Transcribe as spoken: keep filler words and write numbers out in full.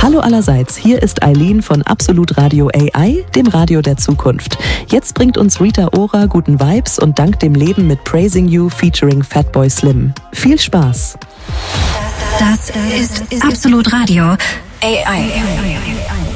Hallo allerseits, hier ist Eileen von Absolut Radio A I, dem Radio der Zukunft. Jetzt bringt uns Rita Ora guten Vibes und dank dem Leben mit Praising You featuring Fatboy Slim. Viel Spaß! Das ist Absolut Radio A I.